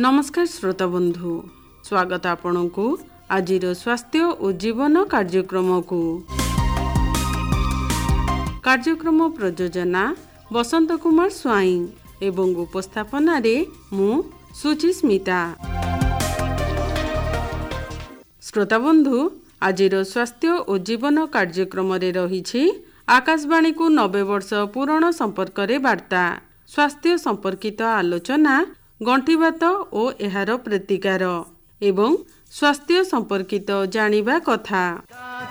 नमस्कार श्रोता बंधु, स्वागत आपनकु आजिर स्वास्थ्य और जीवन कार्यक्रम को। कार्यक्रम प्रयोजना बसंत कुमार स्वाई एवं उपस्थापना रे मु सुचिस्मिता। श्रोता बंधु, आजिर स्वास्थ्य और जीवन कार्यक्रम रे रही आकाशवाणी को 90 वर्ष पूरण संपर्क रे वार्ता। स्वास्थ्य संपर्कित आलोचना, गंठीबात और एहार प्रतिकार एवं स्वास्थ्य संपर्कित जानिबा कथा।